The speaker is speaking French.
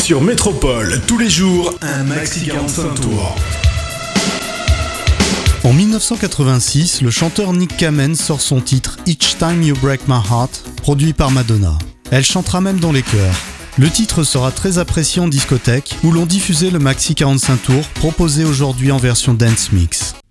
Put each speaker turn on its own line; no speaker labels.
Sur Métropole, tous les jours, un maxi 45 tours.
En 1986, le chanteur Nick Kamen sort son titre Each Time You Break My Heart, produit par Madonna. Elle chantera même dans les chœurs. Le titre sera très apprécié en discothèque, où l'on diffusait le maxi 45 tours, proposé aujourd'hui en version dance mix.